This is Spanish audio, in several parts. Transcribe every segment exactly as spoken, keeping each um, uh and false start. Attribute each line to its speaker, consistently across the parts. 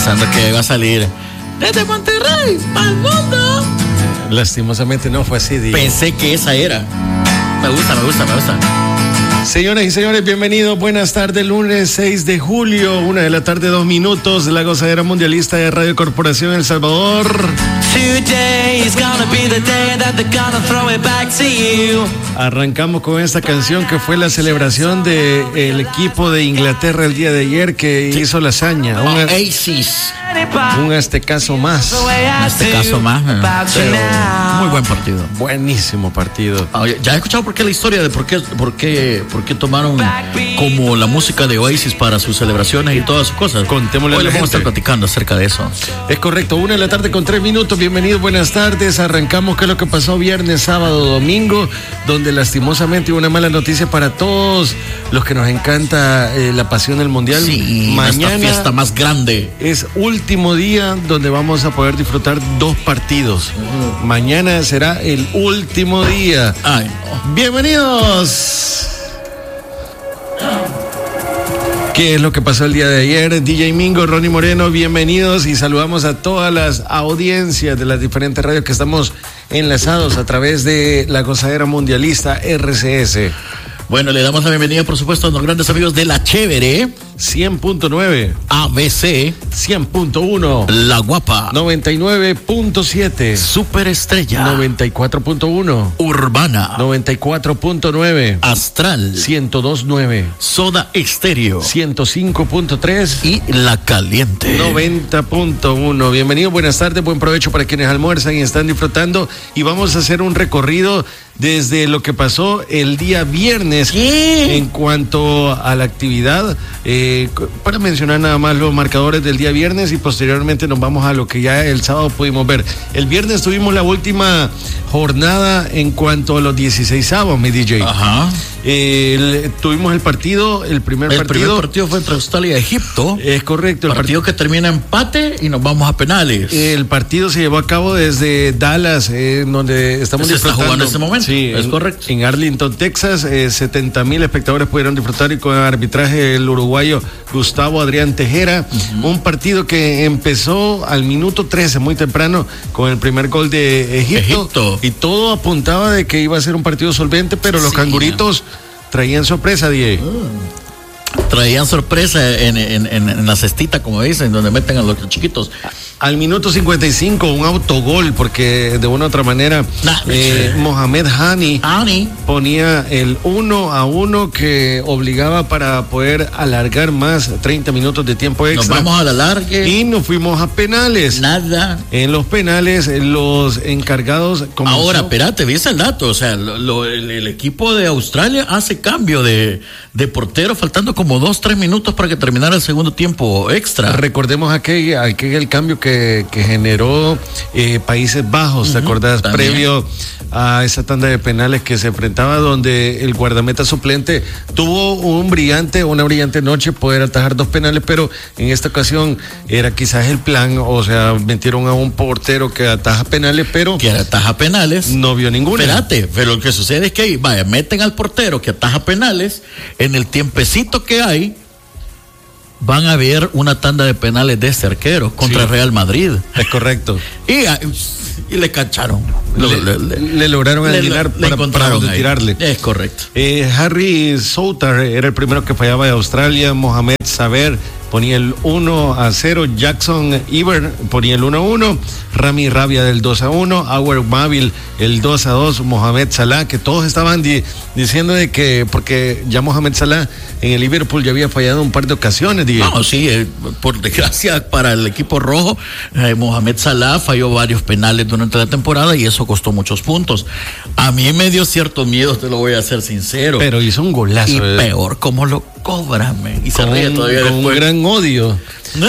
Speaker 1: pensando que iba a salir desde Monterrey al mundo.
Speaker 2: Lastimosamente no fue así, Diego.
Speaker 1: Pensé que esa era. Me gusta, me gusta, me gusta.
Speaker 2: Señoras y señores, bienvenidos. Buenas tardes, lunes seis de julio, una de la tarde, dos minutos, de la gozadera mundialista de Radio Corporación El Salvador. Arrancamos con esta canción que fue la celebración del equipo de Inglaterra el día de ayer, que sí. hizo la hazaña. Un,
Speaker 1: Oasis.
Speaker 2: Un aztecaso más.
Speaker 1: Un aztecaso más. Pero muy buen partido.
Speaker 2: Buenísimo partido.
Speaker 1: Ya he escuchado por qué la historia de por qué, por qué, por qué tomaron como la música de Oasis para sus celebraciones y todas sus cosas.
Speaker 2: Contémosle.
Speaker 1: Hoy les vamos a estar platicando acerca de eso.
Speaker 2: Es correcto, una de la tarde con tres minutos. Bienvenidos, buenas tardes. Arrancamos qué es lo que pasó viernes, sábado, domingo, donde lastimosamente hubo una mala noticia para todos los que nos encanta eh, la pasión del mundial.
Speaker 1: Sí, mañana esta fiesta más grande.
Speaker 2: Es último día donde vamos a poder disfrutar dos partidos. Uh-huh. Mañana será el último día.
Speaker 1: Ay, no.
Speaker 2: Bienvenidos. ¿Qué es lo que pasó el día de ayer? D J Mingo, Ronnie Moreno, bienvenidos y saludamos a todas las audiencias de las diferentes radios que estamos enlazados a través de la gozadera mundialista R C S.
Speaker 1: Bueno, le damos la bienvenida, por supuesto, a los grandes amigos de La Chévere.
Speaker 2: cien punto nueve.
Speaker 1: A B C.
Speaker 2: cien punto uno.
Speaker 1: La Guapa.
Speaker 2: noventa y nueve punto siete.
Speaker 1: Super Estrella.
Speaker 2: noventa y cuatro punto uno.
Speaker 1: Urbana.
Speaker 2: noventa y cuatro punto nueve.
Speaker 1: Astral.
Speaker 2: ciento dos punto nueve.
Speaker 1: Soda Estéreo.
Speaker 2: ciento cinco punto tres.
Speaker 1: Y La Caliente.
Speaker 2: noventa punto uno. Bienvenidos, buenas tardes, buen provecho para quienes almuerzan y están disfrutando. Y vamos a hacer un recorrido desde lo que pasó el día viernes.
Speaker 1: ¿Qué?
Speaker 2: En cuanto a la actividad, eh, para mencionar nada más los marcadores del día viernes y posteriormente nos vamos a lo que ya el sábado pudimos ver. El viernes tuvimos la última jornada en cuanto a los dieciséis avos, mi D J.
Speaker 1: Ajá.
Speaker 2: Eh, el, tuvimos el partido, el primer
Speaker 1: el
Speaker 2: partido.
Speaker 1: El primer partido fue entre Australia y Egipto.
Speaker 2: Es correcto.
Speaker 1: El partido part... que termina empate y nos vamos a penales.
Speaker 2: El partido se llevó a cabo desde Dallas, eh, donde estamos
Speaker 1: se
Speaker 2: disfrutando.
Speaker 1: Está jugando en este momento.
Speaker 2: Sí,
Speaker 1: es
Speaker 2: en,
Speaker 1: correcto.
Speaker 2: En Arlington, Texas, eh, setenta mil espectadores pudieron disfrutar y con el arbitraje del uruguayo Gustavo Adrián Tejera. Uh-huh. Un partido que empezó al minuto trece, muy temprano, con el primer gol de Egipto.
Speaker 1: Egipto.
Speaker 2: Y todo apuntaba de que iba a ser un partido solvente, pero los sí, canguritos traían sorpresa, Diego.
Speaker 1: Uh. Traían sorpresa en, en, en, en la cestita, como dicen, donde meten a los chiquitos.
Speaker 2: Al minuto cincuenta y cinco, un autogol, porque de una u otra manera,
Speaker 1: nah,
Speaker 2: eh, Mohamed Hani,
Speaker 1: Hani
Speaker 2: ponía el uno a uno que obligaba para poder alargar más treinta minutos de tiempo extra.
Speaker 1: Nos vamos a la larga.
Speaker 2: Y nos fuimos a penales.
Speaker 1: Nada.
Speaker 2: En los penales, los encargados.
Speaker 1: Comenzó... Ahora, espérate, ¿viste el dato? O sea, lo, lo, el, el equipo de Australia hace cambio de, de portero, faltando como dos, tres minutos para que terminara el segundo tiempo extra.
Speaker 2: Recordemos aquel, aquel cambio que, que generó eh, Países Bajos, ¿te uh-huh, acordás? También. Previo a esa tanda de penales que se enfrentaba, donde el guardameta suplente tuvo un brillante, una brillante noche, poder atajar dos penales, pero en esta ocasión era quizás el plan, o sea, metieron a un portero que ataja penales, pero...
Speaker 1: Que ataja penales.
Speaker 2: No vio ninguna.
Speaker 1: Espérate, pero lo que sucede es que, vaya, meten al portero que ataja penales, en el tiempecito que hay, van a ver una tanda de penales de este arquero contra sí, Real Madrid.
Speaker 2: Es correcto.
Speaker 1: y, y le cacharon.
Speaker 2: Le, le, le, le lograron adivinar para, para, para tirarle.
Speaker 1: Es correcto.
Speaker 2: Eh, Harry Soutar era el primero que fallaba de Australia. Mohamed Saber ponía el uno a cero. Jackson Iber ponía el uno a uno. Rami Rabia del dos a uno. Auer Mabil el dos a dos. Mohamed Salah, que todos estaban di- diciendo de que, porque ya Mohamed Salah en el Liverpool ya había fallado un par de ocasiones. Diego.
Speaker 1: No, sí, eh, por desgracia para el equipo rojo, eh, Mohamed Salah falló varios penales durante la temporada y eso costó muchos puntos. A mí me dio cierto miedo, te lo voy a ser sincero.
Speaker 2: Pero hizo un golazo.
Speaker 1: Y
Speaker 2: eh.
Speaker 1: peor, ¿cómo lo cobran? Y
Speaker 2: con,
Speaker 1: se ríe todavía
Speaker 2: con
Speaker 1: después.
Speaker 2: un gran odio.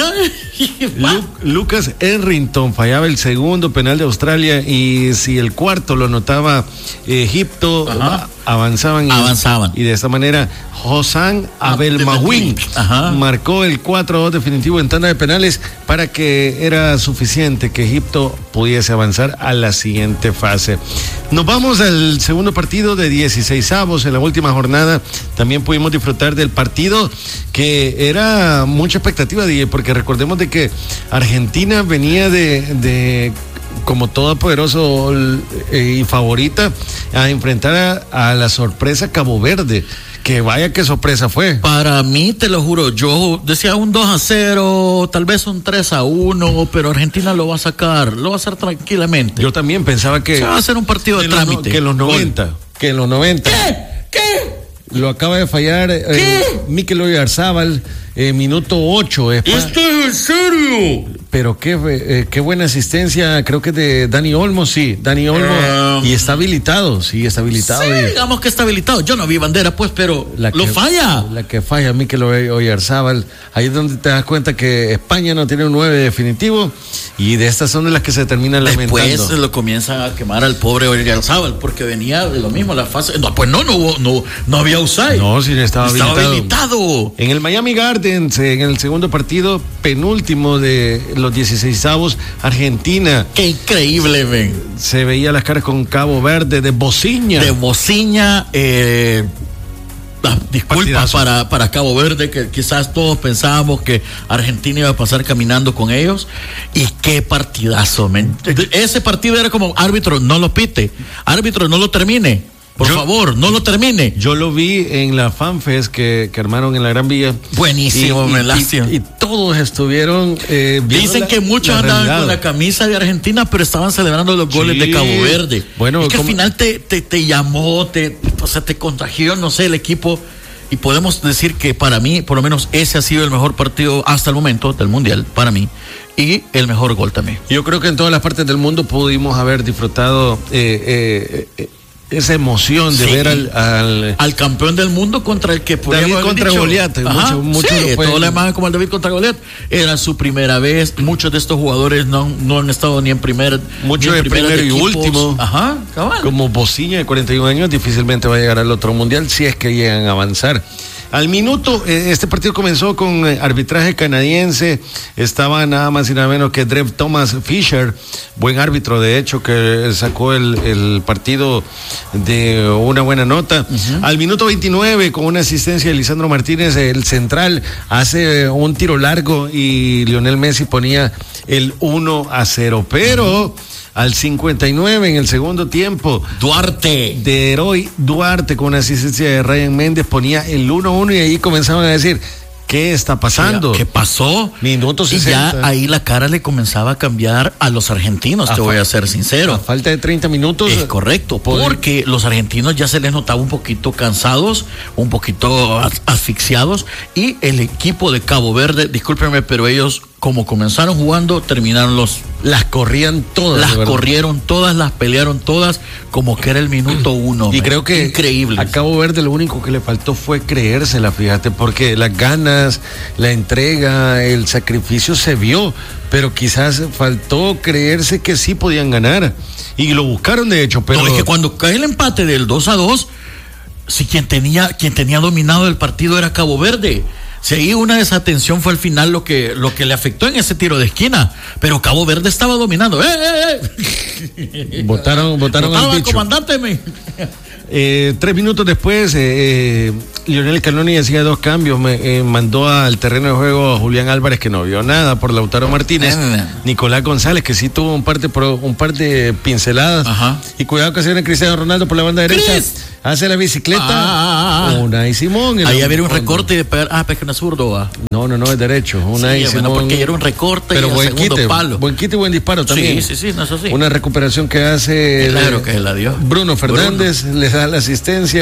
Speaker 2: Lu- Lucas Errington fallaba el segundo penal de Australia y si el cuarto lo anotaba Egipto,
Speaker 1: Ajá.
Speaker 2: avanzaban.
Speaker 1: Avanzaban.
Speaker 2: Y, y de esta manera, Hossam Abdelmahwin marcó el cuatro a dos definitivo en tanda de penales para que era suficiente que Egipto pudiese avanzar a la siguiente fase. Nos vamos al segundo partido de dieciseisavos en la última jornada. También pudimos disfrutar del partido que era mucha expectativa, porque recordemos de de que Argentina venía de, de como todopoderoso eh, y favorita a enfrentar a, a la sorpresa Cabo Verde. Que vaya qué sorpresa fue.
Speaker 1: Para mí, te lo juro, yo decía un dos a cero, tal vez un tres a uno, pero Argentina lo va a sacar, lo va a hacer tranquilamente.
Speaker 2: Yo también pensaba que...
Speaker 1: Se va a hacer un partido de trámite.
Speaker 2: Los, que en los noventa, Gol. que en los noventa.
Speaker 1: ¿Qué? ¿Qué?
Speaker 2: Lo acaba de fallar eh, Mikel Oyarzábal, eh, minuto ocho.
Speaker 1: ¿Esto es en serio?
Speaker 2: Pero qué, eh, qué buena asistencia, creo que es de Dani Olmo, sí, Dani Olmo. Um, y está habilitado, sí, está habilitado.
Speaker 1: Sí,
Speaker 2: y,
Speaker 1: digamos que está habilitado. Yo no vi bandera, pues, pero la lo
Speaker 2: que,
Speaker 1: falla.
Speaker 2: La que falla Mikel Oyarzábal. Ahí es donde te das cuenta que España no tiene un nueve definitivo y de estas son de las que se terminan lamentando.
Speaker 1: Después lo comienzan a quemar al pobre Oyarzábal porque venía de lo mismo, la fase. No, pues no, no hubo, no, no había offside.
Speaker 2: No, sí, estaba,
Speaker 1: estaba
Speaker 2: habilitado.
Speaker 1: habilitado.
Speaker 2: En el Miami Gardens, en el segundo partido, penúltimo de los dieciseisavos, Argentina.
Speaker 1: Qué increíble, ven.
Speaker 2: Se veía las caras con Cabo Verde, de Bociña.
Speaker 1: De Bociña, eh. Ah, disculpa para, para Cabo Verde, que quizás todos pensábamos que Argentina iba a pasar caminando con ellos. Y qué partidazo, men. Ese partido era como, árbitro, no lo pite, árbitro, no lo termine. Por yo, favor, no lo termine.
Speaker 2: Yo lo vi en la FanFest que, que armaron en la Gran Vía.
Speaker 1: Buenísimo,
Speaker 2: y, y, y, y todos estuvieron eh,
Speaker 1: Dicen la, que muchos andaban con la camisa de Argentina, pero estaban celebrando los goles sí. de Cabo Verde.
Speaker 2: Bueno,
Speaker 1: es que ¿cómo? Al final te, te, te llamó, te, o sea, te contagió, no sé, el equipo. Y podemos decir que para mí, por lo menos, ese ha sido el mejor partido hasta el momento del Mundial, para mí. Y el mejor gol también.
Speaker 2: Yo creo que en todas las partes del mundo pudimos haber disfrutado eh, eh, eh, esa emoción de sí. ver al, al
Speaker 1: al campeón del mundo contra el que
Speaker 2: David contra Goliat.
Speaker 1: Mucho, mucho sí, todos le llaman como el David contra Goliat. Era su primera vez. Muchos de estos jugadores no, no han estado ni en primer.
Speaker 2: Muchos de primero y último.
Speaker 1: Ajá, cabal.
Speaker 2: Como Bociña de cuarenta y un años, difícilmente va a llegar al otro mundial si es que llegan a avanzar. Al minuto, este partido comenzó con arbitraje canadiense. Estaba nada más y nada menos que Drew Thomas Fisher, buen árbitro de hecho, que sacó el, el partido de una buena nota. Uh-huh. Al minuto veintinueve, con una asistencia de Lisandro Martínez, el central hace un tiro largo y Lionel Messi ponía el uno a cero. Pero uh-huh. al cincuenta y nueve, en el segundo tiempo,
Speaker 1: Duarte
Speaker 2: de Heroy Duarte con una asistencia de Ryan Méndez ponía el uno a uno y ahí comenzaban a decir, ¿qué está pasando?
Speaker 1: ¿Qué pasó?
Speaker 2: Minuto sesenta.
Speaker 1: Y ya ahí la cara le comenzaba a cambiar a los argentinos, a te fa- voy a ser sincero.
Speaker 2: A falta de treinta minutos.
Speaker 1: Es correcto, poder... porque los argentinos ya se les notaba un poquito cansados, un poquito asfixiados, y el equipo de Cabo Verde, discúlpenme, pero ellos, como comenzaron jugando, terminaron los...
Speaker 2: Las corrían todas.
Speaker 1: Las corrieron todas, las pelearon todas, como que era el minuto uno.
Speaker 2: Y man. creo que
Speaker 1: increíble.
Speaker 2: A Cabo Verde lo único que le faltó fue creérsela, fíjate, porque las ganas, la entrega, el sacrificio se vio, pero quizás faltó creerse que sí podían ganar. Y lo buscaron, de hecho, pero...
Speaker 1: No, es que cuando cae el empate del dos a dos, sí, quien tenía, quien tenía dominado el partido era Cabo Verde. Si ahí una desatención fue al final lo que, lo que le afectó en ese tiro de esquina, pero Cabo Verde estaba dominando. ¡Eh, eh,
Speaker 2: eh! Votaron, votaron al bicho.
Speaker 1: Comandante, me...
Speaker 2: Eh, tres minutos después, eh, eh, Lionel Scaloni hacía dos cambios, me, eh, mandó al terreno de juego a Julián Álvarez, que no vio nada, por Lautaro Martínez, ah, Nicolás González, que sí tuvo un par de, un par de pinceladas. Ajá. Y cuidado que se viene Cristiano Ronaldo por la banda derecha, Chris. Hace la bicicleta,
Speaker 1: ah,
Speaker 2: Unai Simón.
Speaker 1: Ahí había un recorte de pegar, ah, pero que no es zurdo, va.
Speaker 2: No, no, no, es derecho, Unai
Speaker 1: sí,
Speaker 2: Simón.
Speaker 1: Bueno, porque era un recorte,
Speaker 2: pero
Speaker 1: y
Speaker 2: buen
Speaker 1: segundo
Speaker 2: quite,
Speaker 1: palo.
Speaker 2: Buen quite y buen disparo también.
Speaker 1: Sí, sí, sí, no, eso sí.
Speaker 2: Una recuperación que hace
Speaker 1: claro que la dio.
Speaker 2: Bruno Fernández, Bruno. Le da la asistencia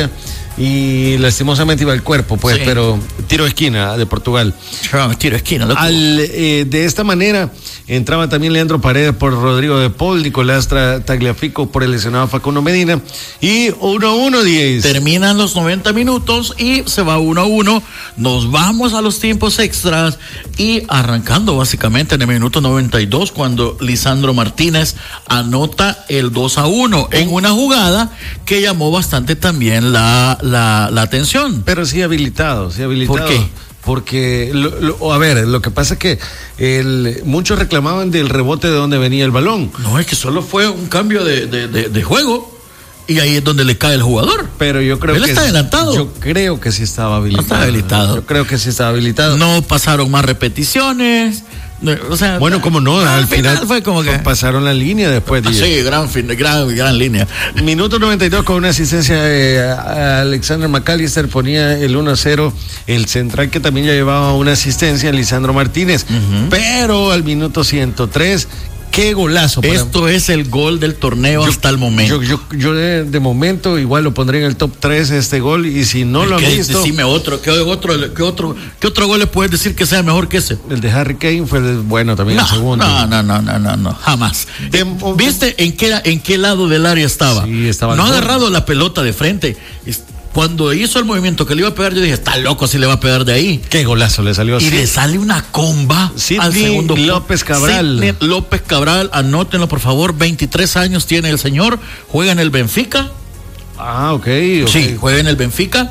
Speaker 2: y lastimosamente iba el cuerpo, pues, sí. Pero tiro de esquina de Portugal.
Speaker 1: Tiro de esquina, loco.
Speaker 2: Al, eh, de esta manera entraba también Leandro Paredes por Rodrigo de Paul, Nicolás Tagliafico por el lesionado Facundo Medina y uno a uno, diez.
Speaker 1: Terminan los noventa minutos y se va uno a uno. Nos vamos a los tiempos extras y arrancando básicamente en el minuto noventa y dos cuando Lisandro Martínez anota el dos a uno en una jugada que llamó bastante también la, la, la atención.
Speaker 2: Pero sí habilitado, sí habilitado.
Speaker 1: ¿Por qué?
Speaker 2: Porque, lo, lo, a ver, lo que pasa es que el, muchos reclamaban del rebote de donde venía el balón.
Speaker 1: No, es que solo fue un cambio de, de, de, de juego y ahí es donde le cae el jugador.
Speaker 2: Pero yo creo
Speaker 1: Él
Speaker 2: que...
Speaker 1: está adelantado.
Speaker 2: Yo creo que sí estaba habilitado.
Speaker 1: No está habilitado.
Speaker 2: Yo creo que sí estaba habilitado.
Speaker 1: No pasaron más repeticiones, O sea,
Speaker 2: bueno, como no, al, al final, final
Speaker 1: fue como que
Speaker 2: pasaron la línea después.
Speaker 1: Ah, sí, gran, gran, gran línea.
Speaker 2: Minuto noventa y dos con una asistencia de Alexander McAllister, ponía el uno a cero. El central que también ya llevaba una asistencia, Lisandro Martínez. Uh-huh. Pero al minuto ciento tres, qué golazo.
Speaker 1: Para... Esto es el gol del torneo yo, hasta el momento.
Speaker 2: Yo, yo, yo de, de momento igual lo pondré en el top tres este gol, y si no lo han visto...
Speaker 1: Decime otro, ¿qué otro, qué otro, qué otro gol le puedes decir que sea mejor que ese?
Speaker 2: El de Harry Kane fue el, bueno también
Speaker 1: no,
Speaker 2: el segundo.
Speaker 1: No, no, no, no, no, no, jamás. De, ¿Viste en qué, en qué lado del área estaba?
Speaker 2: Sí, estaba.
Speaker 1: No ha agarrado la pelota de frente. Cuando hizo el movimiento que le iba a pegar, yo dije, está loco si le va a pegar de ahí.
Speaker 2: Qué golazo le salió así.
Speaker 1: Y le sale una comba
Speaker 2: Sidney
Speaker 1: al segundo.
Speaker 2: López Cabral.
Speaker 1: Sidney López Cabral, anótenlo por favor, veintitrés años tiene el señor, juega en el Benfica.
Speaker 2: Ah, ok. okay.
Speaker 1: Sí, juega en el Benfica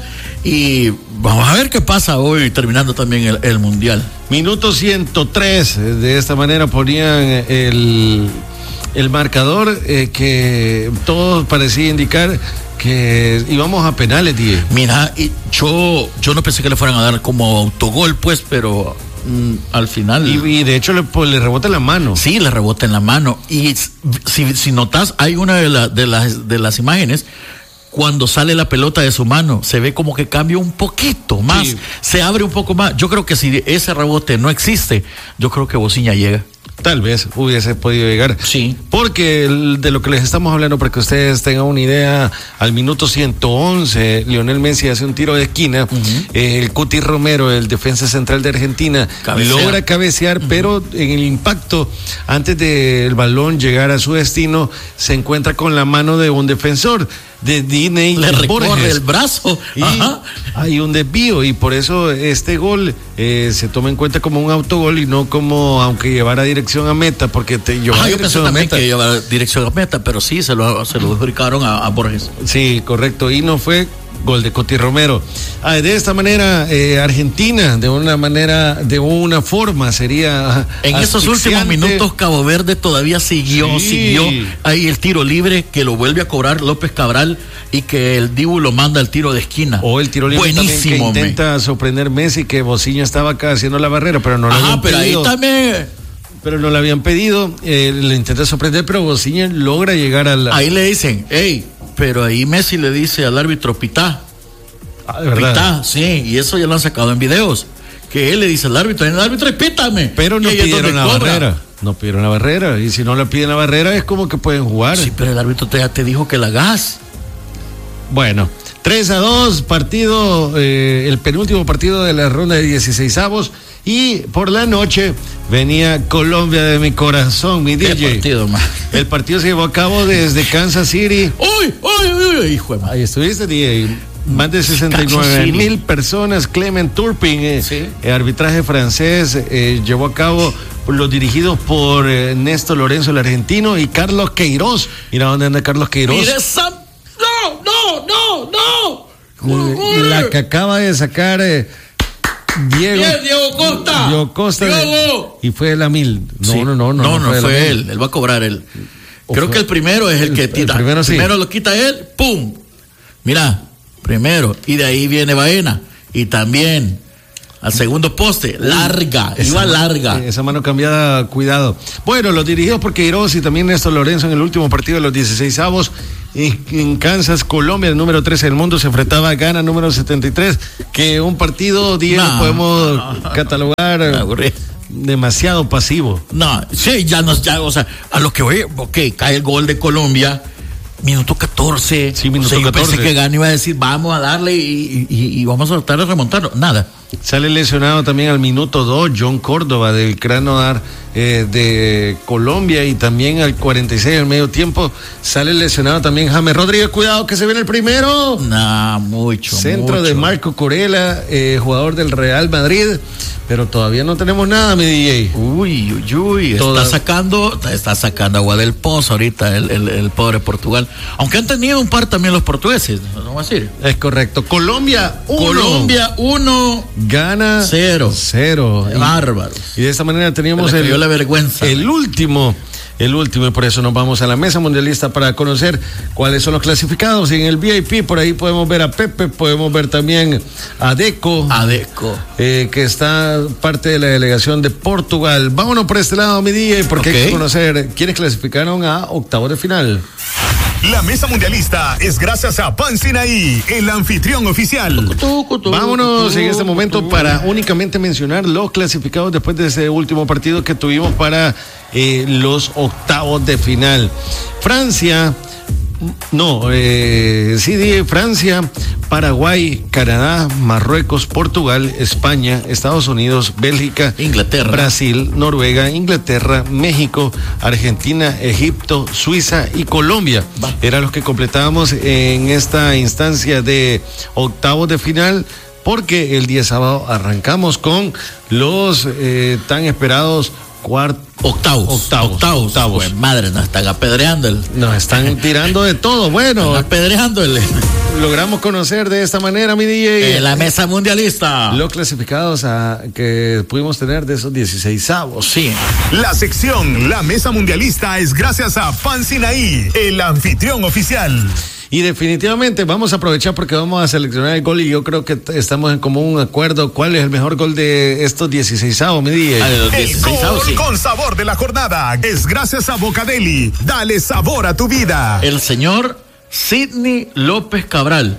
Speaker 1: y vamos a ver qué pasa hoy, terminando también el, el Mundial.
Speaker 2: Minuto ciento tres, de esta manera ponían el, el marcador eh, que todo parecía indicar que íbamos a penales, diez.
Speaker 1: Mira, y yo, yo no pensé que le fueran a dar como autogol, pues, pero mm, al final.
Speaker 2: Y, y de hecho le, pues, le rebota en la mano.
Speaker 1: Sí, le rebota en la mano. Y si, si notas, hay una de, la, de, las, de las imágenes. Cuando sale la pelota de su mano, se ve como que cambia un poquito más, sí. Se abre un poco más. Yo creo que si ese rebote no existe, yo creo que Bociña llega.
Speaker 2: Tal vez hubiese podido llegar.
Speaker 1: Sí.
Speaker 2: Porque el, de lo que les estamos hablando, para que ustedes tengan una idea, al minuto ciento once, Lionel Messi hace un tiro de esquina. Uh-huh. eh, el Cuti Romero, el defensa central de Argentina, cabecea. logra cabecear, uh-huh. pero en el impacto, antes del balón llegar a su destino, se encuentra con la mano de un defensor. De Diney
Speaker 1: le recorre Borges. El brazo
Speaker 2: y Ajá. hay un desvío, y por eso este gol eh, se toma en cuenta como un autogol y no como aunque llevara dirección a meta, porque te llevaba
Speaker 1: ah, yo pensé también que llevaba dirección a meta, pero sí se lo, se lo adjudicaron a, a Borges.
Speaker 2: Sí, correcto, y no fue gol de Coti Romero. Ah, de esta manera, eh, Argentina, de una manera, de una forma, sería
Speaker 1: en esos últimos minutos Cabo Verde todavía siguió, sí. siguió ahí el tiro libre que lo vuelve a cobrar López Cabral y que el Dibu lo manda al tiro de esquina.
Speaker 2: O el tiro libre
Speaker 1: buenísimo,
Speaker 2: que intenta me. sorprender Messi, que Bociña estaba acá haciendo la barrera, pero no lo habían
Speaker 1: pero
Speaker 2: pedido.
Speaker 1: Ahí también.
Speaker 2: Pero no le habían pedido, eh, le intenta sorprender, pero Bociña logra llegar a la...
Speaker 1: Ahí le dicen, hey, pero ahí Messi le dice al árbitro, pitá.
Speaker 2: Ah, de verdad.
Speaker 1: Pitá, sí, y eso ya lo han sacado en videos. Que él le dice al árbitro, el árbitro, pítame.
Speaker 2: Pero no pidieron la cobra. barrera. No pidieron la barrera. Y si no le piden la barrera, es como que pueden jugar.
Speaker 1: Sí, pero el árbitro te, ya te dijo que la hagas.
Speaker 2: Bueno, tres a dos, partido, eh, el penúltimo partido de la ronda de dieciseisavos. Y por la noche venía Colombia de mi corazón, mi D J.
Speaker 1: ¿Qué partido, man?
Speaker 2: El partido se llevó a cabo desde Kansas City.
Speaker 1: ¡Uy, uy, uy! Hijo de man.
Speaker 2: Ahí estuviste, D J. Más de sesenta y nueve mil personas. Clement Turpin, eh, ¿Sí? eh, arbitraje francés, eh, llevó a cabo los dirigidos por eh, Néstor Lorenzo, el argentino, y Carlos Queiroz. Mira dónde anda Carlos Queiroz.
Speaker 1: Mire, Sam... No, no, no, no.
Speaker 2: La que acaba de sacar eh, Diego.
Speaker 1: Bien, Diego Costa.
Speaker 2: Diego Costa.
Speaker 1: Diego.
Speaker 2: De, y fue la mil. No, sí. no, no, no.
Speaker 1: No, no, no fue, fue él. Él va a cobrar él. Creo fue, que el primero es el, el que tira.
Speaker 2: El primero, sí.
Speaker 1: Primero lo quita él, ¡pum! Mira. Primero, y de ahí viene Baena, y también al segundo poste, larga, esa iba larga.
Speaker 2: Esa mano cambiada, cuidado. Bueno, los dirigidos por Queiroz y también Néstor Lorenzo en el último partido de los dieciseisavos en Kansas, Colombia, el número trece del mundo, se enfrentaba a Ghana, número setenta y tres, que un partido, Diego, no, podemos no, no, catalogar no, demasiado pasivo.
Speaker 1: No, sí, ya nos, ya, o sea, a lo que oye, ok, cae el gol de Colombia. Minuto catorce.
Speaker 2: Sí, minuto
Speaker 1: o sea, yo
Speaker 2: catorce.
Speaker 1: Pensé que Gana iba a decir, vamos a darle y, y, y vamos a tratar de remontarlo. Nada.
Speaker 2: Sale lesionado también al minuto dos John Córdoba del Krasnodar eh, de Colombia, y también al cuarenta y seis del medio tiempo sale lesionado también James Rodríguez. Cuidado que se viene el primero.
Speaker 1: Nah, mucho.
Speaker 2: Centro
Speaker 1: mucho.
Speaker 2: de Marco Corella, eh, jugador del Real Madrid. Pero todavía no tenemos nada, mi D
Speaker 1: J. Uy, uy, uy. Toda... Está sacando, está sacando agua del pozo ahorita el, el, el pobre Portugal. Aunque han tenido un par también los portugueses, ¿no va a decir?
Speaker 2: Es correcto. Colombia uno.
Speaker 1: Colombia uno.
Speaker 2: Gana
Speaker 1: cero.
Speaker 2: Cero.
Speaker 1: Bárbaros.
Speaker 2: Y de esta manera teníamos
Speaker 1: el,
Speaker 2: el,
Speaker 1: la vergüenza,
Speaker 2: el último el último, y por eso nos vamos a la mesa mundialista para conocer cuáles son los clasificados. Y en el V I P por ahí podemos ver a Pepe, podemos ver también a Deco.
Speaker 1: A Deco.
Speaker 2: Eh, que está parte de la delegación de Portugal. Vámonos por este lado, mi D J, porque okay. hay que conocer quiénes clasificaron a octavos de final.
Speaker 3: La mesa mundialista es gracias a Pan Sinaí, el anfitrión oficial.
Speaker 2: Vámonos en este momento para únicamente mencionar los clasificados después de ese último partido que tuvimos para eh, los octavos de final. Francia, no, eh, sí, de Francia, Paraguay, Canadá, Marruecos, Portugal, España, Estados Unidos, Bélgica,
Speaker 1: Inglaterra,
Speaker 2: Brasil, Noruega, Inglaterra, México, Argentina, Egipto, Suiza y Colombia. Va. Eran los que completábamos en esta instancia de octavos de final, porque el día sábado arrancamos con los eh, tan esperados cuartos.
Speaker 1: Octavos,
Speaker 2: octavos,
Speaker 1: octavos, octavos. Pues madre, nos están apedreando. El...
Speaker 2: Nos están tirando de todo. Bueno,
Speaker 1: están apedreando. El...
Speaker 2: Logramos conocer de esta manera, mi D J.
Speaker 1: En la mesa mundialista.
Speaker 2: Los clasificados a, que pudimos tener de esos dieciseisavos.
Speaker 1: Sí.
Speaker 3: La sección La Mesa Mundialista es gracias a Pan Sinaí, el anfitrión oficial.
Speaker 2: Y definitivamente vamos a aprovechar porque vamos a seleccionar el gol y yo creo que t- estamos en común acuerdo. ¿Cuál es el mejor gol de estos dieciseisavos, mi D J?
Speaker 3: Ah, el gol sí. Con sabor de la jornada es gracias a Bocadeli. Dale sabor a tu vida.
Speaker 1: El señor Sidney López Cabral.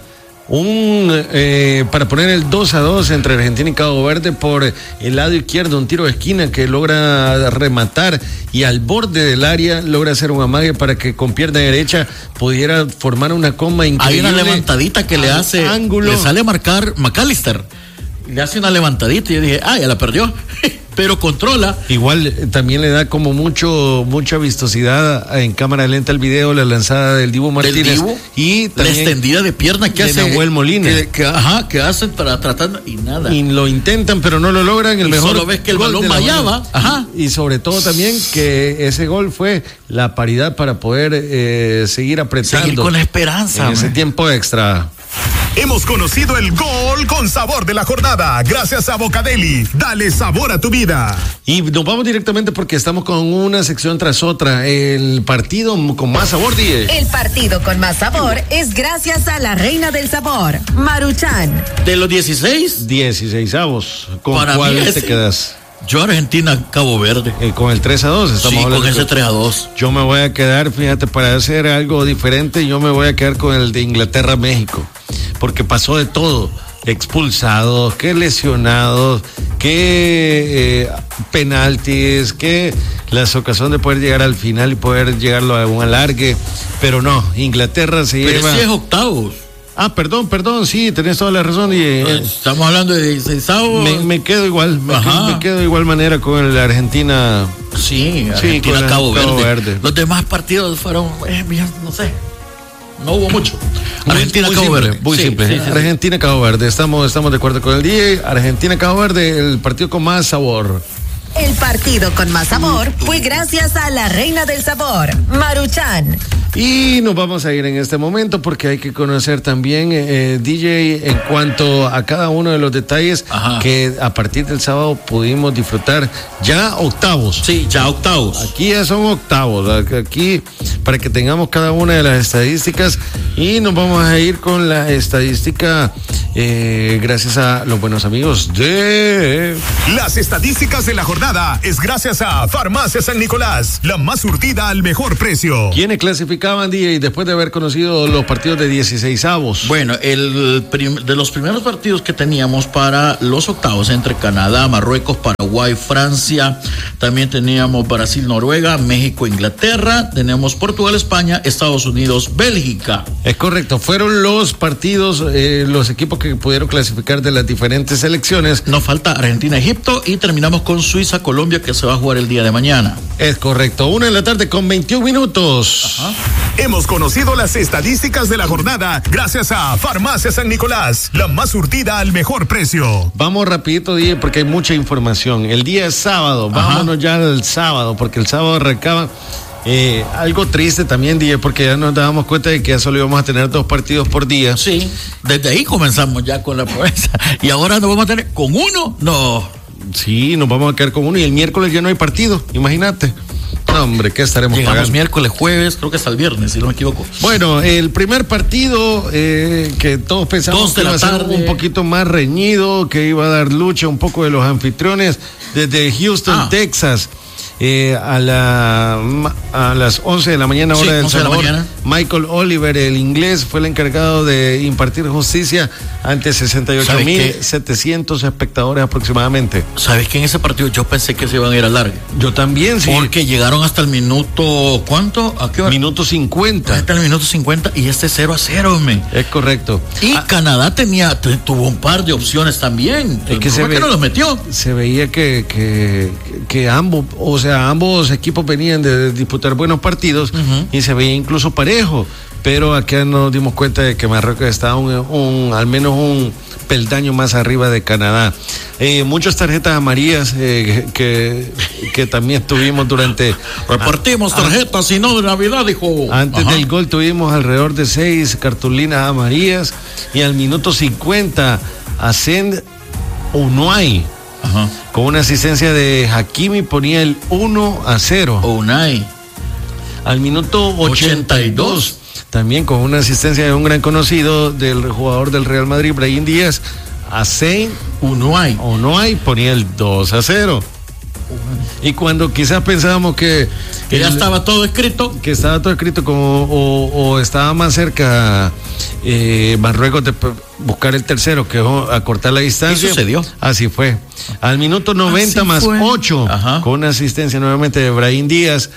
Speaker 2: Un eh, para poner el dos a dos entre Argentina y Cabo Verde por el lado izquierdo, un tiro de esquina que logra rematar y al borde del área logra hacer un amague para que con pierna derecha pudiera formar una coma increíble.
Speaker 1: Hay una levantadita que le hace
Speaker 2: ángulo.
Speaker 1: Le sale a marcar McAllister, le hace una levantadita y yo dije, ah, ya la perdió. Pero controla.
Speaker 2: Igual eh, también le da como mucho mucha vistosidad en cámara lenta el video, la lanzada del Dibu Martínez.
Speaker 1: Del Dibu,
Speaker 2: y
Speaker 1: la extendida de pierna que
Speaker 2: de
Speaker 1: hace
Speaker 2: Nahuel Molina.
Speaker 1: Que, que, ajá, que hacen para tratar y nada.
Speaker 2: Y lo intentan, pero no lo logran. El
Speaker 1: y
Speaker 2: mejor
Speaker 1: solo ves que el balón vallaba. Ajá.
Speaker 2: Y, y sobre todo también que ese gol fue la paridad para poder eh, seguir apretando.
Speaker 1: Seguir con la esperanza.
Speaker 2: En
Speaker 1: man.
Speaker 2: ese tiempo extra.
Speaker 3: Hemos conocido el gol con sabor de la jornada, gracias a Bocadeli. Dale sabor a tu vida.
Speaker 2: Y nos vamos directamente porque estamos con una sección tras otra. El partido con más sabor, D J.
Speaker 4: El partido con más sabor es gracias a la reina del sabor, Maruchan.
Speaker 1: De los dieciséis,
Speaker 2: dieciseisavos. ¿Con
Speaker 1: para
Speaker 2: cuál
Speaker 1: mí
Speaker 2: te
Speaker 1: ese,
Speaker 2: quedas?
Speaker 1: Yo Argentina, Cabo Verde.
Speaker 2: Eh, con el tres a dos estamos
Speaker 1: sí,
Speaker 2: hablando.
Speaker 1: con ese tres a dos.
Speaker 2: Yo me voy a quedar, fíjate, para hacer algo diferente, yo me voy a quedar con el de Inglaterra-México. Porque pasó de todo, expulsados, que lesionados, que eh, penaltis, que la ocasión de poder llegar al final y poder llegarlo a un alargue, pero no, Inglaterra se
Speaker 1: pero
Speaker 2: lleva...
Speaker 1: Pero si es octavos.
Speaker 2: Ah, perdón, perdón, sí, tenés toda la razón. Y, eh,
Speaker 1: Estamos hablando de dieciseisavos.
Speaker 2: Me, me quedo igual, me quedo, me quedo de igual manera con el Argentina.
Speaker 1: Sí, Argentina,
Speaker 2: sí,
Speaker 1: Cabo,
Speaker 2: Cabo
Speaker 1: Verde.
Speaker 2: Verde.
Speaker 1: Los demás partidos fueron, eh, no sé, no hubo mucho. Argentina,
Speaker 2: muy
Speaker 1: Cabo
Speaker 2: simple,
Speaker 1: Verde.
Speaker 2: Muy
Speaker 1: sí,
Speaker 2: simple.
Speaker 1: Sí, sí,
Speaker 2: Argentina, Cabo Verde. Estamos, estamos de acuerdo con el D J. Argentina, Cabo Verde, el partido con más sabor.
Speaker 4: El partido con más sabor fue gracias a la reina del sabor, Maruchan.
Speaker 2: Y nos vamos a ir en este momento porque hay que conocer también, eh, D J, en cuanto a cada uno de los detalles. Ajá. Que a partir del sábado pudimos disfrutar ya octavos.
Speaker 1: Sí, ya octavos.
Speaker 2: Aquí ya son octavos. Aquí, para que tengamos cada una de las estadísticas. Y nos vamos a ir con la estadística eh, gracias a los buenos amigos de...
Speaker 3: Las estadísticas de la jornada es gracias a Farmacia San Nicolás, la más surtida al mejor precio.
Speaker 2: ¿Quiénes clasificaban, D J, después de haber conocido los partidos de dieciseisavos?
Speaker 1: Bueno, el prim- de los primeros partidos que teníamos para los octavos entre Canadá, Marruecos, Paraguay, Francia, también teníamos Brasil, Noruega, México, Inglaterra, tenemos Portugal, España, Estados Unidos, Bélgica.
Speaker 2: Es correcto, fueron los partidos, eh, los equipos que pudieron clasificar de las diferentes selecciones.
Speaker 1: Nos falta Argentina, Egipto y terminamos con Suiza, Colombia, que se va a jugar el día de mañana.
Speaker 2: Es correcto, una de la tarde con veintiún minutos.
Speaker 3: Ajá. Hemos conocido las estadísticas de la jornada gracias a Farmacia San Nicolás, la más surtida al mejor precio.
Speaker 2: Vamos rapidito, D J, porque hay mucha información. El día es sábado, Ajá. vámonos ya al sábado, porque el sábado recaba... Eh, algo triste también, D J, porque ya nos dábamos cuenta de que ya solo íbamos a tener dos partidos por día.
Speaker 1: Sí, desde ahí comenzamos ya con la promesa. Y ahora nos vamos a tener con uno, no.
Speaker 2: Sí, nos vamos a quedar con uno y el miércoles ya no hay partido, imagínate. No, hombre, ¿qué estaremos
Speaker 1: Llegamos
Speaker 2: pagando?
Speaker 1: miércoles, jueves, creo que hasta el viernes, si no me equivoco.
Speaker 2: Bueno, el primer partido eh, que todos pensamos
Speaker 1: Dos de
Speaker 2: que iba
Speaker 1: la
Speaker 2: a ser
Speaker 1: tarde.
Speaker 2: un poquito más reñido, que iba a dar lucha un poco de los anfitriones desde Houston,
Speaker 1: Ah.
Speaker 2: Texas. Eh, a, la, a las once de la mañana, hora
Speaker 1: Sí,
Speaker 2: del
Speaker 1: once de la
Speaker 2: Salvador,
Speaker 1: mañana.
Speaker 2: Michael Oliver, el inglés, fue el encargado de impartir justicia ante sesenta y ocho
Speaker 1: ¿Sabes
Speaker 2: mil
Speaker 1: qué?
Speaker 2: setecientos espectadores aproximadamente.
Speaker 1: ¿Sabes que en ese partido yo pensé que se iban a ir a larga?
Speaker 2: Yo también, sí.
Speaker 1: Porque llegaron hasta el minuto, ¿cuánto? ¿A qué hora?
Speaker 2: Minuto cincuenta.
Speaker 1: Hasta el minuto cincuenta y este cero a cero, men.
Speaker 2: Es correcto.
Speaker 1: Y
Speaker 2: Ah,
Speaker 1: Canadá tenía, tu- tuvo un par de opciones también.
Speaker 2: Es que
Speaker 1: ¿Por
Speaker 2: se
Speaker 1: qué
Speaker 2: ve-
Speaker 1: no los metió?
Speaker 2: se veía que, que, que ambos, o sea, ambos equipos venían de disputar buenos partidos
Speaker 1: Ujú.
Speaker 2: y se veía incluso parejo, pero acá nos dimos cuenta de que Marruecos estaba un, un- al menos un peldaño más arriba de Canadá. Eh, muchas tarjetas amarillas eh, que, que también tuvimos durante...
Speaker 1: Repartimos tarjetas y no de Navidad, dijo.
Speaker 2: Antes
Speaker 1: Ajá.
Speaker 2: del gol tuvimos alrededor de seis cartulinas amarillas y al minuto cincuenta Ascend Unuay,
Speaker 1: Ajá.
Speaker 2: con una asistencia de Hakimi, ponía el uno a cero.
Speaker 1: Unai.
Speaker 2: Al minuto ochenta y dos, también con una asistencia de un gran conocido del jugador del Real Madrid, Brahim Díaz, Hussein
Speaker 1: Unai.
Speaker 2: Unuay ponía el dos a cero. Y cuando quizás pensábamos que,
Speaker 1: Que ya
Speaker 2: el-
Speaker 1: estaba todo escrito.
Speaker 2: que estaba todo escrito como o, o estaba más cerca eh, Marruecos de p- buscar el tercero que o- acortar la distancia.
Speaker 1: Y sucedió.
Speaker 2: Así fue. Al minuto noventa
Speaker 1: Así
Speaker 2: más
Speaker 1: fue.
Speaker 2: ocho,
Speaker 1: Ajá.
Speaker 2: con una asistencia nuevamente de Brahim Díaz.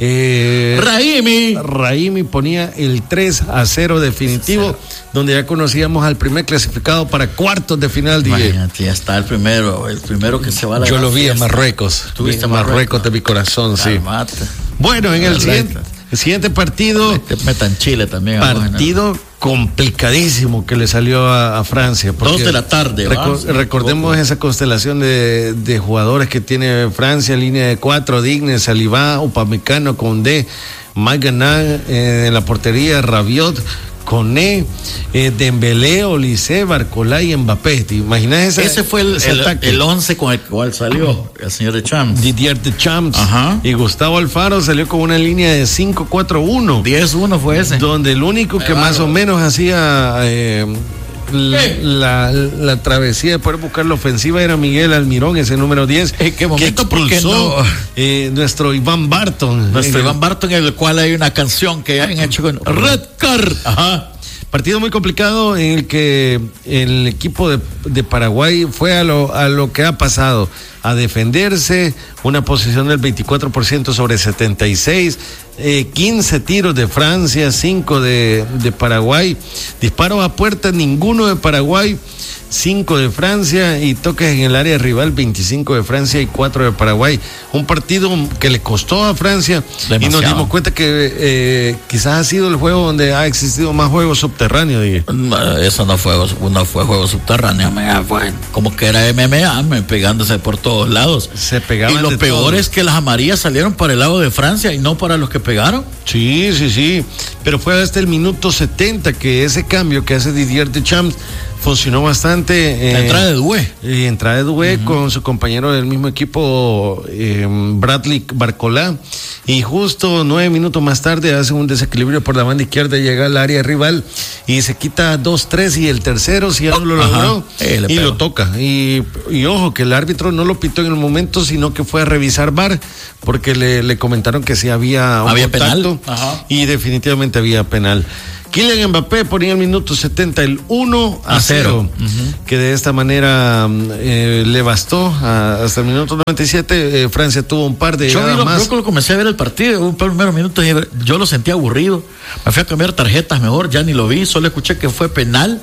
Speaker 2: Eh,
Speaker 1: Raimi.
Speaker 2: Raimi ponía el tres a cero definitivo, donde ya conocíamos al primer clasificado para cuartos de final. D J.
Speaker 1: Imagínate, ya está el primero, el primero que se va a la
Speaker 2: Yo
Speaker 1: gran
Speaker 2: lo vi en
Speaker 1: fiesta.
Speaker 2: Marruecos.
Speaker 1: ¿Tuviste
Speaker 2: en
Speaker 1: Marruecos?
Speaker 2: Marruecos de mi corazón, sí.
Speaker 1: Calmate.
Speaker 2: Bueno, en el
Speaker 1: Las
Speaker 2: siguiente,
Speaker 1: letras.
Speaker 2: el siguiente partido.
Speaker 1: Te metan Chile también. vamos,
Speaker 2: Partido complicadísimo que le salió a, a Francia. porque
Speaker 1: Dos de la tarde, ¿va?
Speaker 2: reco-
Speaker 1: Si no me
Speaker 2: recordemos
Speaker 1: equivoco.
Speaker 2: esa constelación de, de jugadores que tiene Francia, línea de cuatro, Digne, Saliba, Upamecano, Condé, Maganá eh, en la portería, Rabiot, Koné, eh, Dembélé, Olise, Barcola y Mbappé. ¿Te imaginas esa,
Speaker 1: Ese fue el,
Speaker 2: ese
Speaker 1: el,
Speaker 2: ataque?
Speaker 1: el once con el cual salió el señor de Champs.
Speaker 2: Didier Deschamps
Speaker 1: Ajá.
Speaker 2: y Gustavo Alfaro salió con una línea de cinco cuatro uno.
Speaker 1: diez uno fue ese.
Speaker 2: Donde el único que
Speaker 1: Qué
Speaker 2: más o
Speaker 1: bárbaro.
Speaker 2: menos hacía eh, la,
Speaker 1: ¿Qué?
Speaker 2: la, la travesía de poder buscar la ofensiva era Miguel Almirón, ese número diez,
Speaker 1: ¿En qué momento?
Speaker 2: que
Speaker 1: ¿Por qué
Speaker 2: expulsó
Speaker 1: no?
Speaker 2: eh, nuestro Iván Barton.
Speaker 1: Nuestro
Speaker 2: En el
Speaker 1: Iván Barton, en el cual hay una canción que han hecho con Red Card. Ajá.
Speaker 2: Partido muy complicado en el que el equipo de, de Paraguay fue a lo, a lo que ha pasado, a defenderse, una posición del veinticuatro por ciento sobre setenta y seis, eh, quince tiros de Francia, cinco de, de Paraguay, disparos a puerta, ninguno de Paraguay, cinco de Francia y toques en el área rival, veinticinco de Francia y cuatro de Paraguay. Un partido que le costó a Francia y nos
Speaker 1: Demasiado.
Speaker 2: dimos cuenta que eh, quizás ha sido el juego donde ha existido más juego subterráneo. Dije.
Speaker 1: No, eso no fue, no fue juego subterráneo, me- fue como que era M M A, me, pegándose por todos lados.
Speaker 2: Se pegaban
Speaker 1: Y lo
Speaker 2: de
Speaker 1: peor
Speaker 2: todo.
Speaker 1: es que las amarillas salieron para el lado de Francia y no para los que pegaron.
Speaker 2: Sí, sí, sí. Pero fue hasta el minuto setenta que ese cambio que hace Didier Deschamps funcionó bastante.
Speaker 1: La
Speaker 2: eh,
Speaker 1: entrada de Doué.
Speaker 2: eh, entrada de Doué con su compañero del mismo equipo, eh, Bradley Barcola. Y justo nueve minutos más tarde hace un desequilibrio por la banda izquierda, llega al área rival y se quita dos tres y el tercero, si ya no lo
Speaker 1: Ajá.
Speaker 2: logró,
Speaker 1: Eh, le
Speaker 2: y
Speaker 1: pegó.
Speaker 2: lo toca. Y, y ojo, que el árbitro no lo pitó en el momento, sino que fue a revisar V A R porque le, le comentaron que sí había un
Speaker 1: Había
Speaker 2: contacto
Speaker 1: penal. Ajá.
Speaker 2: y definitivamente había penal. Kylian Mbappé ponía el minuto setenta el uno a
Speaker 1: A cero.
Speaker 2: cero, que de esta manera eh, le bastó a- hasta el minuto noventa y siete. eh, Francia tuvo un par de
Speaker 1: Yo, vi
Speaker 2: llegadas
Speaker 1: lo,
Speaker 2: más.
Speaker 1: yo cuando comencé a ver el partido, un primeros minutos, yo lo sentía aburrido. Me fui a cambiar tarjetas mejor, ya ni lo vi, solo escuché que fue penal.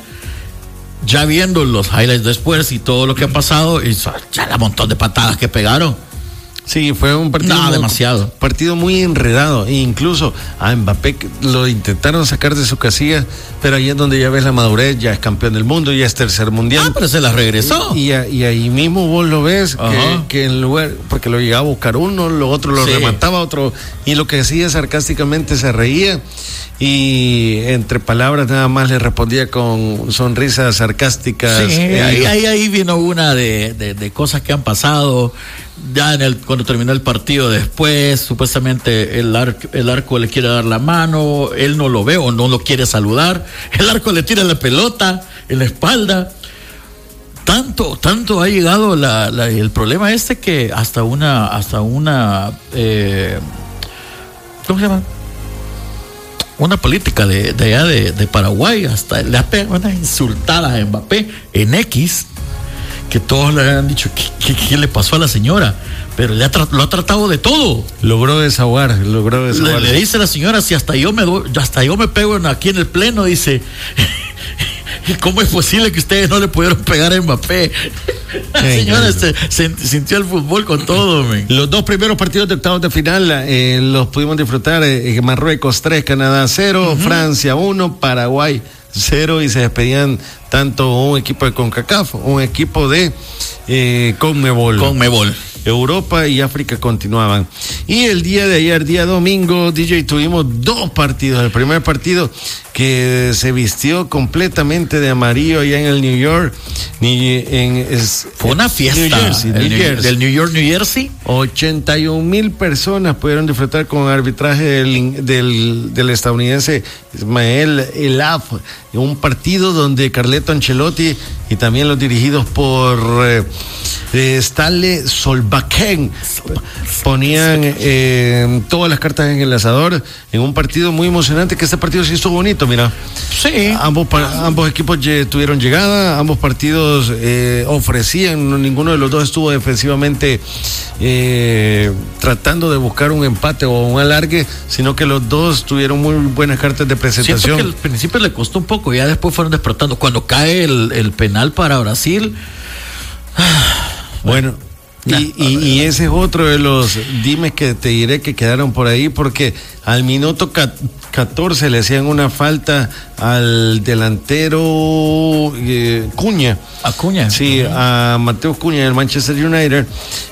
Speaker 1: Ya viendo los highlights después y todo lo que ha pasado, y ya la montón de patadas que pegaron.
Speaker 2: Sí, fue un partido,
Speaker 1: No,
Speaker 2: muy,
Speaker 1: demasiado.
Speaker 2: partido muy enredado. E incluso a Mbappé lo intentaron sacar de su casilla, pero ahí es donde ya ves la madurez, ya es campeón del mundo, ya es tercer mundial.
Speaker 1: Ah, pero se la regresó.
Speaker 2: Y, a- y ahí mismo vos lo ves, que,
Speaker 1: Ajá.
Speaker 2: que en lugar, porque lo llegaba a buscar uno, lo otro lo
Speaker 1: Sí.
Speaker 2: remataba otro, y lo que hacía sarcásticamente se reía, y entre palabras nada más le respondía con sonrisas sarcásticas.
Speaker 1: Sí,
Speaker 2: Eh,
Speaker 1: ahí, ahí, ahí vino una de, de, de cosas que han pasado. ya en el, cuando terminó el partido después, supuestamente el, ar, el arco le quiere dar la mano, él no lo ve o no lo quiere saludar, el arco le tira la pelota en la espalda. Tanto, tanto ha llegado la, la, el problema este que hasta una, hasta una, eh, ¿cómo se llama? Una política de, de allá de, de Paraguay, hasta le ha pegado una insultada a Mbappé en X, que todos le han dicho ¿qué, qué, qué le pasó a la señora? Pero le ha tra- lo ha tratado de todo.
Speaker 2: Logró desahogar, logró desahogar.
Speaker 1: Le, le dice la señora, si hasta yo me do, hasta yo me pego en, aquí en el pleno, dice, ¿cómo es posible que ustedes no le pudieron pegar a Mbappé? La señora se, se sintió el fútbol con todo, man.
Speaker 2: Los dos primeros partidos de octavos de final eh, los pudimos disfrutar. Eh, Marruecos tres, Canadá cero, uh-huh. Francia uno, Paraguay cero, y se despedían tanto un equipo de CONCACAF, un equipo de eh, CONMEBOL.
Speaker 1: CONMEBOL.
Speaker 2: Europa y África continuaban. Y el día de ayer, día domingo, D J, tuvimos dos partidos. El primer partido que se vistió completamente de amarillo allá en el New York. Ni en, es,
Speaker 1: Fue una fiesta.
Speaker 2: New Jersey, New
Speaker 1: New,
Speaker 2: Jersey.
Speaker 1: Del New York, New Jersey.
Speaker 2: ochenta y un mil personas pudieron disfrutar con el arbitraje del, del, del estadounidense Ismael Elaf. Un partido donde Carleto Ancelotti y también los dirigidos por eh, eh, Stale Solbakken ponían eh, todas las cartas en el asador en un partido muy emocionante, que este partido sí estuvo bonito, mira.
Speaker 1: Sí.
Speaker 2: Ambos, ambos equipos lle, tuvieron llegada, ambos partidos eh, ofrecían, no, ninguno de los dos estuvo defensivamente eh, tratando de buscar un empate o un alargue, sino que los dos tuvieron muy buenas cartas de presentación.
Speaker 1: Siento que al principio le costó un poco, ya después fueron despertando. Cuando cae el, el penal para Brasil,
Speaker 2: bueno, y, y, y ese es otro de los dimes que te diré que quedaron por ahí, porque al minuto catorce le hacían una falta al delantero eh, Cuña.
Speaker 1: ¿A Cuña?
Speaker 2: Sí, a Mateo Cuña del Manchester United,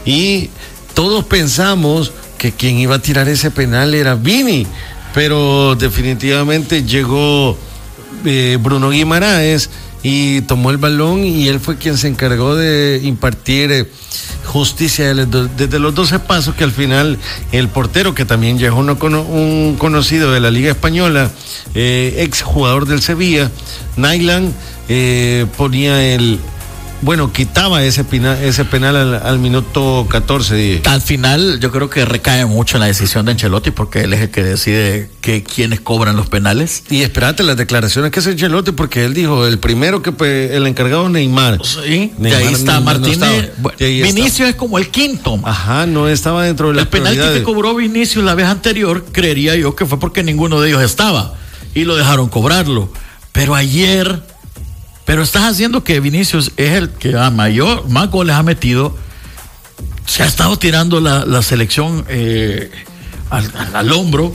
Speaker 2: y todos pensamos que quien iba a tirar ese penal era Vini, pero definitivamente llegó eh, Bruno Guimaraes y tomó el balón, y él fue quien se encargó de impartir eh, justicia desde los doce pasos, que al final el portero, que también llegó uno, un conocido de la Liga Española, eh, ex jugador del Sevilla, Naylan, eh, ponía el... Bueno, quitaba ese, pina, ese penal al, al minuto catorce.
Speaker 1: Al final yo creo que recae mucho en la decisión de Ancelotti, porque él es el que decide que quiénes cobran los penales.
Speaker 2: Y espérate las declaraciones que hace Ancelotti, porque él dijo, el primero que pues, el encargado es Neymar.
Speaker 1: Sí,
Speaker 2: Neymar,
Speaker 1: de ahí está
Speaker 2: no,
Speaker 1: Martínez.
Speaker 2: No
Speaker 1: bueno, Vinicius es como el quinto.
Speaker 2: Ajá, no estaba dentro de la
Speaker 1: El penalti que cobró Vinicius la vez anterior, creería yo que fue porque ninguno de ellos estaba y lo dejaron cobrarlo. Pero ayer... Pero estás haciendo que Vinicius es el que a mayor, más goles ha metido. Se ha estado tirando la, la selección eh, al, al, al hombro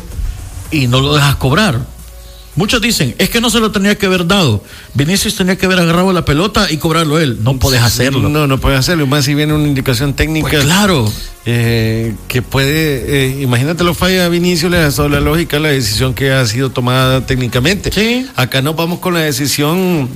Speaker 1: y no lo dejas cobrar. Muchos dicen, es que no se lo tenía que haber dado. Vinicius tenía que haber agarrado la pelota y cobrarlo él. No podés hacerlo.
Speaker 2: No, no puedes hacerlo. Más si viene una indicación técnica.
Speaker 1: Pues claro.
Speaker 2: Eh, que puede, eh, imagínate lo falla a Vinicius, le da toda la lógica la decisión que ha sido tomada técnicamente.
Speaker 1: Sí.
Speaker 2: Acá nos vamos con la decisión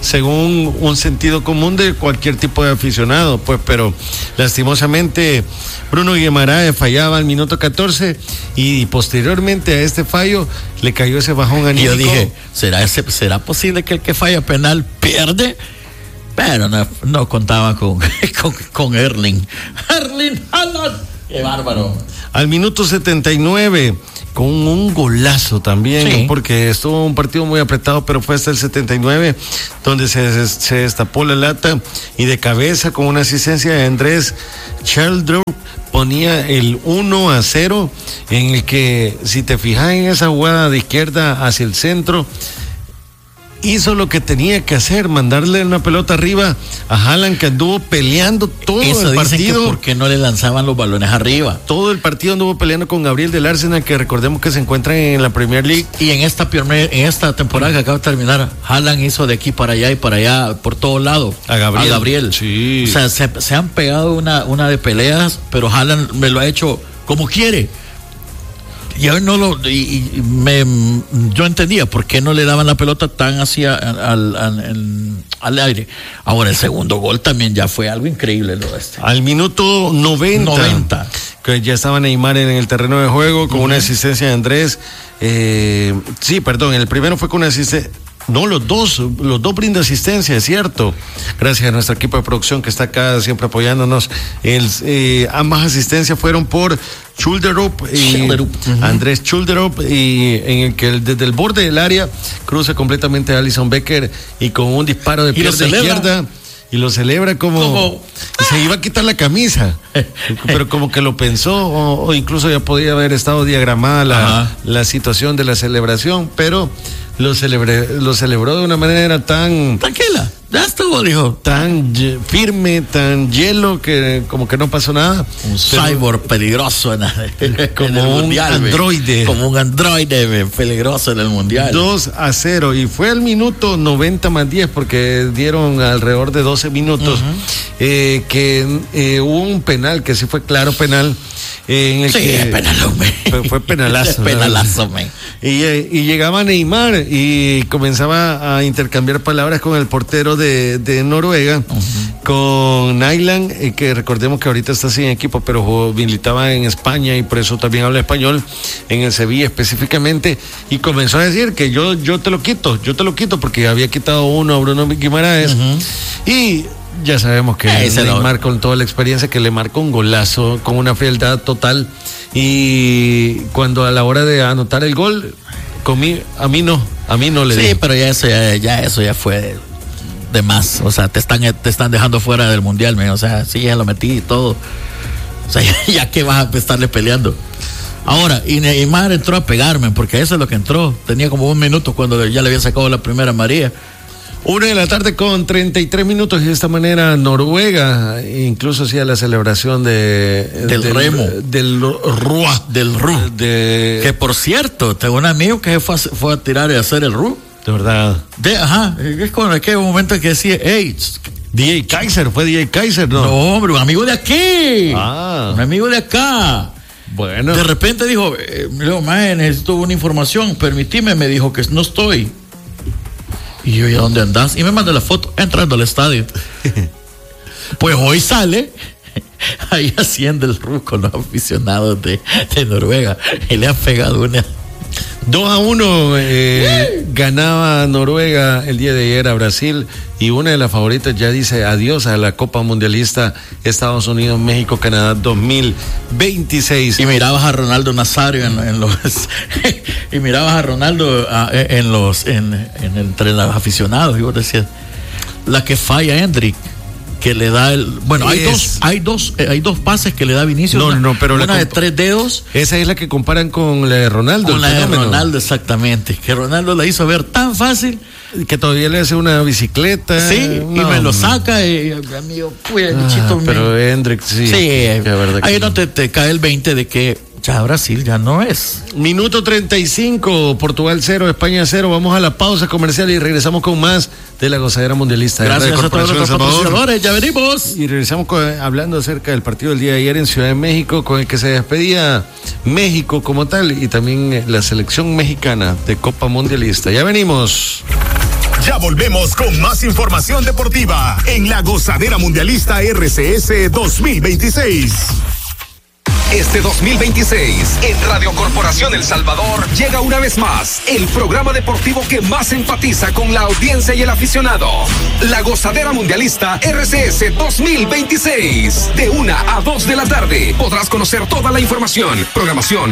Speaker 2: según un sentido común de cualquier tipo de aficionado, pues, pero lastimosamente Bruno Guimaraes fallaba al minuto catorce y posteriormente a este fallo le cayó ese bajón anímico.
Speaker 1: Yo dije, ¿será, ese, ¿será posible que el que falla penal pierde? Pero no, no contaba con, con, con Erling. Erling Haaland. ¡Qué bárbaro!
Speaker 2: Al minuto setenta y nueve, con un golazo también, sí, porque estuvo un partido muy apretado, pero fue hasta el setenta y nueve donde se, se destapó la lata y de cabeza con una asistencia de Andrés Sheldon ponía el uno a cero, en el que, si te fijas en esa jugada de izquierda hacia el centro, hizo lo que tenía que hacer, mandarle una pelota arriba a Haaland, que anduvo peleando todo
Speaker 1: Eso
Speaker 2: el
Speaker 1: dicen
Speaker 2: partido.
Speaker 1: Que ¿por qué no le lanzaban los balones arriba?
Speaker 2: Todo el partido anduvo peleando con Gabriel del Arsenal, que recordemos que se encuentra en la Premier League.
Speaker 1: Y en esta, en esta temporada que acaba de terminar, Haaland hizo de aquí para allá y para allá, por todos lados.
Speaker 2: A Gabriel.
Speaker 1: A Gabriel.
Speaker 2: Sí.
Speaker 1: O sea, se, se han pegado una, una de peleas, pero Haaland me lo ha hecho como quiere. yo no lo, y, y me, yo entendía por qué no le daban la pelota tan hacia al, al, al, al aire. Ahora el segundo gol también ya fue algo increíble lo este.
Speaker 2: Al minuto noventa,
Speaker 1: noventa.
Speaker 2: Que ya estaba Neymar en el terreno de juego con uh-huh. una asistencia de Andrés. Eh, sí, perdón, el primero fue con una asistencia. No, los dos, los dos brindan asistencia, es cierto. Gracias a nuestro equipo de producción que está acá siempre apoyándonos. El, eh, ambas asistencias fueron por Chulderup y uh-huh. Andrés Chulderup, y en el que desde el borde del área cruza completamente a Alisson Becker y con un disparo de pierna izquierda. Y lo celebra como, como... se iba a quitar la camisa, pero como que lo pensó, o, o incluso ya podía haber estado diagramada la, la situación de la celebración, pero lo, celebré, lo celebró de una manera tan...
Speaker 1: Tranquila, ya estuvo, dijo.
Speaker 2: Tan firme, tan hielo, que como que no pasó nada.
Speaker 1: Un pero, cyborg peligroso en, en,
Speaker 2: como
Speaker 1: en el
Speaker 2: un
Speaker 1: mundial,
Speaker 2: androide.
Speaker 1: Como un androide peligroso en el mundial.
Speaker 2: dos a cero, y fue al minuto noventa más diez, porque dieron alrededor de doce minutos, uh-huh. eh, que eh, hubo un penal, que sí fue claro penal. Eh, en el
Speaker 1: sí,
Speaker 2: que
Speaker 1: es penalazo,
Speaker 2: fue, fue penalazo.
Speaker 1: penalazo, man.
Speaker 2: Y, y llegaba Neymar y comenzaba a intercambiar palabras con el portero de, de Noruega, uh-huh. con Nyland, eh, que recordemos que ahorita está sin equipo, pero jugó, militaba en España y por eso también habla español, en el Sevilla específicamente, y comenzó a decir que yo, yo te lo quito, yo te lo quito, porque había quitado uno a Bruno Guimaraes, uh-huh. y ya sabemos que eh, Neymar, con toda la experiencia, que le marcó un golazo con una frialdad total, y cuando a la hora de anotar el gol, comí, a mí no, a mí no le
Speaker 1: sí,
Speaker 2: dije.
Speaker 1: pero ya eso ya, ya eso ya fue de más, o sea, te están te están dejando fuera del mundial, man. O sea, sí, ya lo metí y todo, o sea, ya, ya que vas a estarle peleando. Ahora, y Neymar entró a pegarme, porque eso es lo que entró, tenía como un minuto cuando ya le había sacado la primera amarilla.
Speaker 2: Una de la tarde con treinta y tres minutos, y de esta manera Noruega incluso hacía la celebración de
Speaker 1: del, del remo,
Speaker 2: del Rua,
Speaker 1: del Ru,
Speaker 2: de...
Speaker 1: que por cierto, tengo un amigo que fue a, fue a tirar y a hacer el Ru.
Speaker 2: De verdad.
Speaker 1: De, ajá, es con aquel momento que decía, hey,
Speaker 2: D J Kaiser, fue D J Kaiser, ¿no?
Speaker 1: No, hombre, un amigo de aquí.
Speaker 2: Ah.
Speaker 1: Un amigo de acá.
Speaker 2: Bueno.
Speaker 1: De repente dijo, eh, mae, necesito una información, permitime, me dijo que no estoy. Y yo, ¿y a dónde andás? Y me mandó la foto entrando al estadio. Pues hoy sale ahí haciendo el Ru con los aficionados de, de Noruega. Y le han pegado una.
Speaker 2: dos a uno eh, ganaba Noruega el día de ayer a Brasil, y una de las favoritas ya dice adiós a la Copa Mundialista Estados Unidos, México, Canadá dos mil veintiséis.
Speaker 1: Y mirabas a Ronaldo Nazario en, en los y mirabas a Ronaldo a, en los en, en entre los aficionados, y vos decías, la que falla Hendrik, que le da el, bueno, hay es. dos, hay dos, eh, hay dos pases que le da Vinicius.
Speaker 2: No,
Speaker 1: una,
Speaker 2: no, pero
Speaker 1: una
Speaker 2: la
Speaker 1: de tres dedos.
Speaker 2: Esa es la que comparan con la de Ronaldo.
Speaker 1: Con la de Ronaldo, exactamente. Que Ronaldo la hizo ver tan fácil.
Speaker 2: Que todavía le hace una bicicleta.
Speaker 1: Sí, no, y me lo saca, y amigo, pues, ah, bichito.
Speaker 2: Pero
Speaker 1: me...
Speaker 2: Hendrik, sí.
Speaker 1: Sí, ahí no te, te cae el veinte de que ya Brasil ya no es.
Speaker 2: Minuto treinta y cinco, Portugal cero, España cero. Vamos a la pausa comercial y regresamos con más de la gozadera mundialista.
Speaker 1: Gracias a todos los patrocinadores, ya venimos.
Speaker 2: Y regresamos con, hablando acerca del partido del día de ayer en Ciudad de México, con el que se despedía México como tal, y también la selección mexicana de Copa Mundialista. Ya venimos.
Speaker 3: Ya volvemos con más información deportiva en la Gozadera Mundialista R C S dos mil veintiséis.
Speaker 5: Este dos mil veintiséis, en Radio Corporación El Salvador, llega una vez más el programa deportivo que más enfatiza con la audiencia y el aficionado. La Gozadera Mundialista R C S dos mil veintiséis. De una a dos de la tarde podrás conocer toda la información, programación,